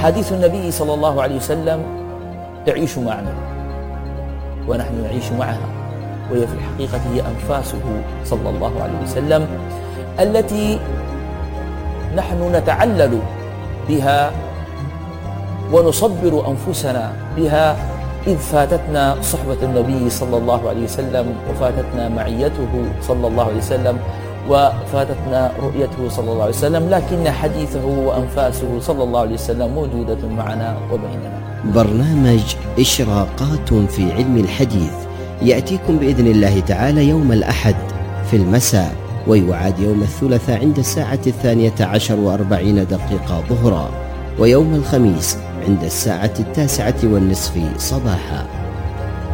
أحاديث النبي صلى الله عليه وسلم تعيش معنا ونحن نعيش معها، وهي في الحقيقة هي أنفاسه صلى الله عليه وسلم التي نحن نتعلل بها ونصبر أنفسنا بها، إذ فاتتنا صحبة النبي صلى الله عليه وسلم، وفاتتنا معيته صلى الله عليه وسلم، وفاتتنا رؤيته صلى الله عليه وسلم، لكن حديثه وأنفاسه صلى الله عليه وسلم موجودة معنا وبيننا. برنامج إشراقات في علم الحديث يأتيكم بإذن الله تعالى يوم الأحد في المساء، ويعاد يوم الثلاثاء عند الساعة 12:40 ظهرا، ويوم الخميس عند الساعة 9:30 صباحا.